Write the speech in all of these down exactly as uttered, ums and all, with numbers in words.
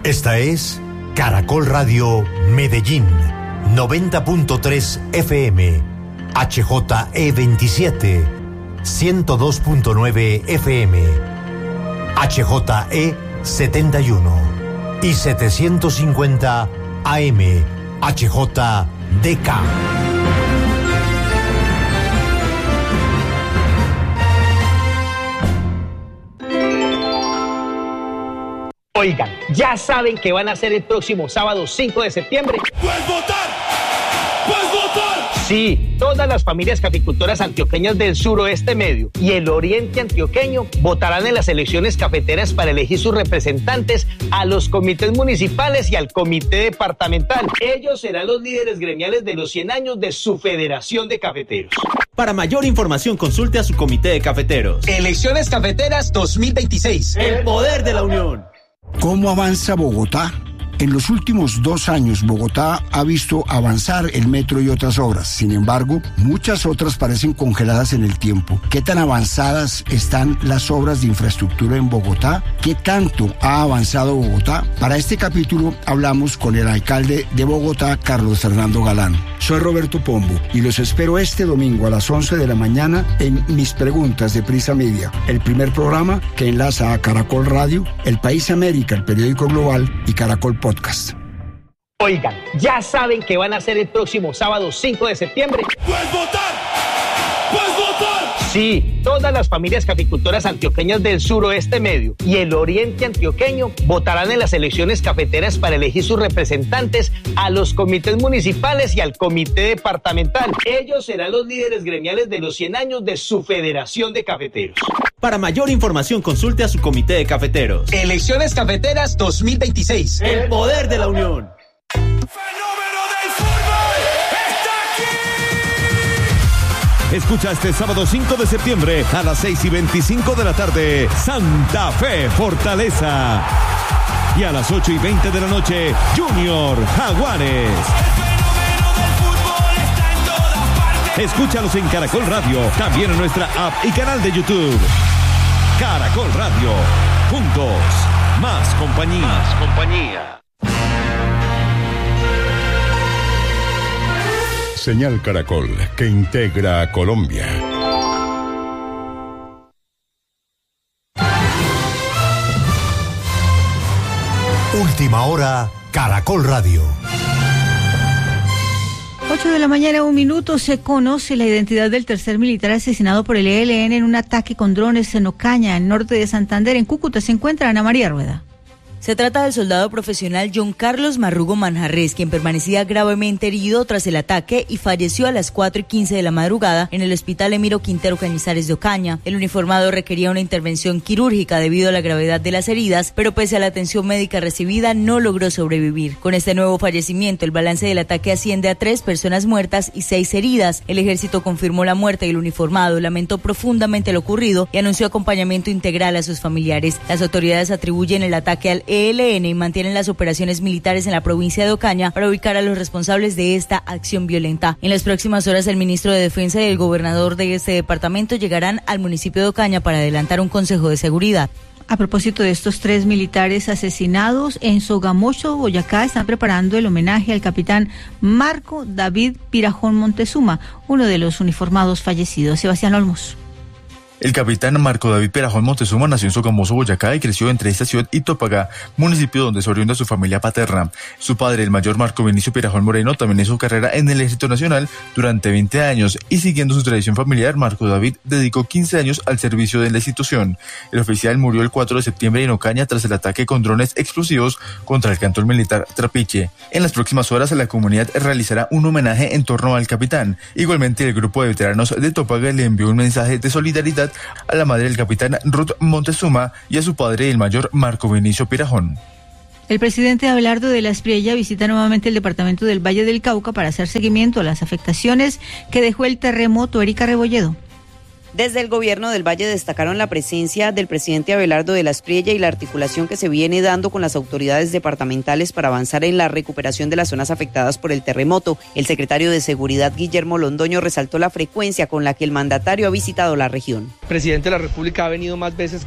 Esta es Caracol Radio Medellín, noventa punto tres F M, H J E veintisiete, ciento dos punto nueve F M, H J E setenta y uno y setecientos cincuenta A M, H J D K. Oigan, ¿ya saben qué van a hacer el próximo sábado cinco de septiembre? ¡Puedes votar! ¡Puedes votar! Sí, todas las familias caficultoras antioqueñas del suroeste medio y el oriente antioqueño votarán en las elecciones cafeteras para elegir sus representantes a los comités municipales y al comité departamental. Ellos serán los líderes gremiales de los cien años de su Federación de Cafeteros. Para mayor información, consulte a su comité de cafeteros. Elecciones Cafeteras dos mil veintiséis. El poder de la unión. ¿Cómo avanza Bogotá? En los últimos dos años, Bogotá ha visto avanzar el metro y otras obras. Sin embargo, muchas otras parecen congeladas en el tiempo. ¿Qué tan avanzadas están las obras de infraestructura en Bogotá? ¿Qué tanto ha avanzado Bogotá? Para este capítulo hablamos con el alcalde de Bogotá, Carlos Fernando Galán. Soy Roberto Pombo y los espero este domingo a las once de la mañana en Mis Preguntas de Prisa Media, el primer programa que enlaza a Caracol Radio, El País América, el periódico global, y Caracol Podcast. Oigan, ¿ya saben qué van a hacer el próximo sábado cinco de septiembre? ¡Puedes votar! ¡Puedes votar! Sí, todas las familias caficultoras antioqueñas del suroeste medio y el oriente antioqueño votarán en las elecciones cafeteras para elegir sus representantes a los comités municipales y al comité departamental. Ellos serán los líderes gremiales de los cien años de su Federación de Cafeteros. Para mayor información, consulte a su comité de cafeteros. Elecciones Cafeteras dos mil veintiséis. El poder de la unión. Escucha este sábado cinco de septiembre a las seis y veinticinco de la tarde, Santa Fe Fortaleza. Y a las ocho y veinte de la noche, Junior Jaguares. Escúchalos en Caracol Radio, también en nuestra app y canal de YouTube. Caracol Radio, juntos, más compañía. Más compañía. Señal Caracol, que integra a Colombia. Última hora, Caracol Radio. ocho de la mañana, un minuto. Se conoce la identidad del tercer militar asesinado por el E L N en un ataque con drones en Ocaña, en norte de Santander. En Cúcuta se encuentra Ana María Rueda. Se trata del soldado profesional John Carlos Marrugo Manjarres, quien permanecía gravemente herido tras el ataque y falleció a las cuatro y quince de la madrugada en el Hospital Emiro Quintero Cañizares de Ocaña. El uniformado requería una intervención quirúrgica debido a la gravedad de las heridas, pero pese a la atención médica recibida no logró sobrevivir. Con este nuevo fallecimiento, el balance del ataque asciende a tres personas muertas y seis heridas. El ejército confirmó la muerte del uniformado, lamentó profundamente lo ocurrido y anunció acompañamiento integral a sus familiares. Las autoridades atribuyen el ataque al E L N y mantienen las operaciones militares en la provincia de Ocaña para ubicar a los responsables de esta acción violenta. En las próximas horas, el ministro de Defensa y el gobernador de este departamento llegarán al municipio de Ocaña para adelantar un consejo de seguridad. A propósito de estos tres militares asesinados, en Sogamoso, Boyacá, están preparando el homenaje al capitán Marco David Pirajón Montezuma, uno de los uniformados fallecidos. Sebastián Olmos. El capitán Marco David Pirajón Montezuma nació en Sogamoso, Boyacá, y creció entre esta ciudad y Topagá, municipio donde se oriunda su familia paterna. Su padre, el mayor Marco Vinicio Pirajón Moreno, también hizo carrera en el Ejército Nacional durante veinte años, y siguiendo su tradición familiar, Marco David dedicó quince años al servicio de la institución. El oficial murió el cuatro de septiembre en Ocaña tras el ataque con drones explosivos contra el cantón militar Trapiche. En las próximas horas, la comunidad realizará un homenaje en torno al capitán. Igualmente, el grupo de veteranos de Topagá le envió un mensaje de solidaridad a la madre del capitán Ruth Montezuma y a su padre, el mayor Marco Vinicio Pirajón. El presidente Abelardo de la Espriella visita nuevamente el departamento del Valle del Cauca para hacer seguimiento a las afectaciones que dejó el terremoto. Erika Rebolledo. Desde el gobierno del Valle destacaron la presencia del presidente Abelardo de la Espriella y la articulación que se viene dando con las autoridades departamentales para avanzar en la recuperación de las zonas afectadas por el terremoto. El secretario de Seguridad, Guillermo Londoño, resaltó la frecuencia con la que el mandatario ha visitado la región. El presidente de la República ha venido más veces que,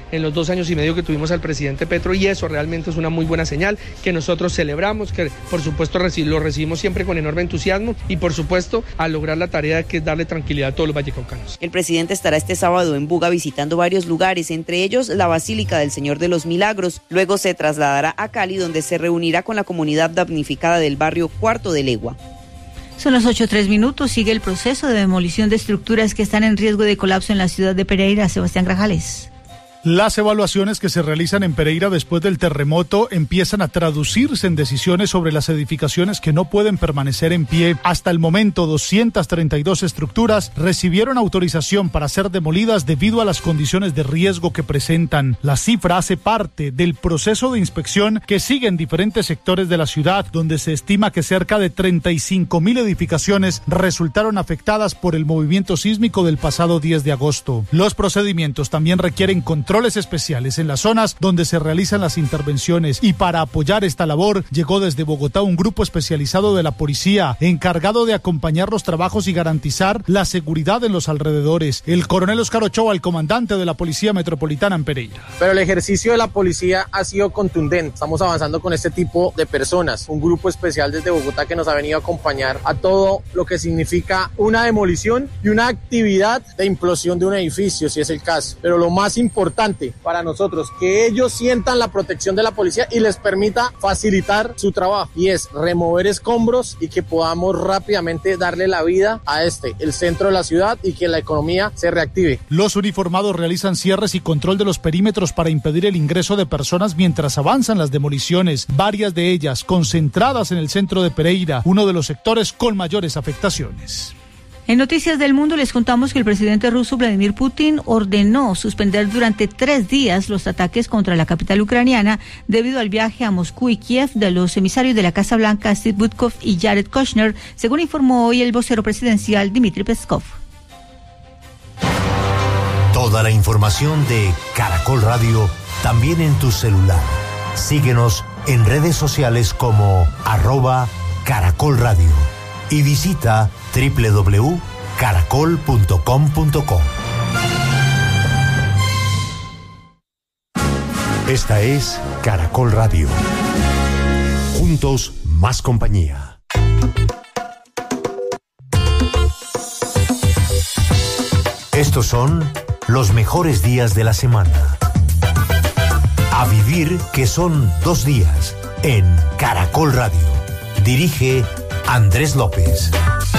en los dos años y medio que tuvimos al presidente Petro, y eso realmente es una muy buena señal que nosotros celebramos, que por supuesto lo recibimos siempre con enorme entusiasmo y por supuesto a lograr la tarea que es darle tranquilidad a todos los vallecaucanos. El presidente estará este sábado en Buga visitando varios lugares, entre ellos la Basílica del Señor de los Milagros. Luego se trasladará a Cali, donde se reunirá con la comunidad damnificada del barrio Cuarto de Legua. Son las ocho tres minutos. Sigue el proceso de demolición de estructuras que están en riesgo de colapso en la ciudad de Pereira. Sebastián Grajales. Las evaluaciones que se realizan en Pereira después del terremoto empiezan a traducirse en decisiones sobre las edificaciones que no pueden permanecer en pie. Hasta el momento, doscientas treinta y dos estructuras recibieron autorización para ser demolidas debido a las condiciones de riesgo que presentan. La cifra hace parte del proceso de inspección que sigue en diferentes sectores de la ciudad, donde se estima que cerca de treinta y cinco mil edificaciones resultaron afectadas por el movimiento sísmico del pasado diez de agosto. Los procedimientos también requieren control controles especiales en las zonas donde se realizan las intervenciones, y para apoyar esta labor llegó desde Bogotá un grupo especializado de la policía encargado de acompañar los trabajos y garantizar la seguridad en los alrededores. El coronel Oscar Ochoa, el comandante de la Policía Metropolitana en Pereira. Pero el ejercicio de la policía ha sido contundente. Estamos avanzando con este tipo de personas, un grupo especial desde Bogotá que nos ha venido a acompañar a todo lo que significa una demolición y una actividad de implosión de un edificio, si es el caso. Pero lo más importante para nosotros, que ellos sientan la protección de la policía y les permita facilitar su trabajo, y es remover escombros y que podamos rápidamente darle la vida a este, el centro de la ciudad, y que la economía se reactive. Los uniformados realizan cierres y control de los perímetros para impedir el ingreso de personas mientras avanzan las demoliciones, varias de ellas concentradas en el centro de Pereira, uno de los sectores con mayores afectaciones. En Noticias del Mundo les contamos que el presidente ruso Vladimir Putin ordenó suspender durante tres días los ataques contra la capital ucraniana debido al viaje a Moscú y Kiev de los emisarios de la Casa Blanca Steve Witkoff y Jared Kushner, según informó hoy el vocero presidencial Dmitry Peskov. Toda la información de Caracol Radio también en tu celular. Síguenos en redes sociales como arroba Caracol Radio y visita doble u doble u doble u punto caracol punto com punto co. Esta es Caracol Radio. Juntos, más compañía. Estos son los mejores días de la semana. A vivir, que son dos días en Caracol Radio. Dirige Andrés López.